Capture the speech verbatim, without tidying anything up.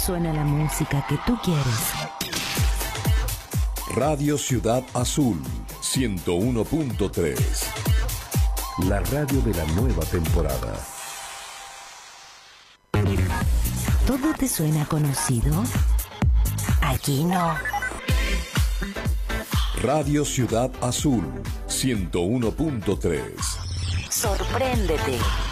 suena la música que tú quieres. Radio Ciudad Azul, ciento uno punto tres. La radio de la nueva temporada. ¿Todo te suena conocido? Aquí no. Radio Ciudad Azul, ciento uno punto tres. Sorpréndete.